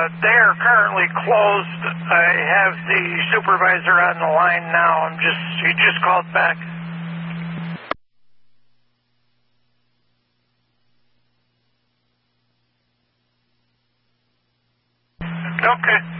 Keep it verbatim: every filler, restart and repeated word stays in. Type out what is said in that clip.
they are currently closed. I have the supervisor on the line now. I'm just, he just called back. Okay.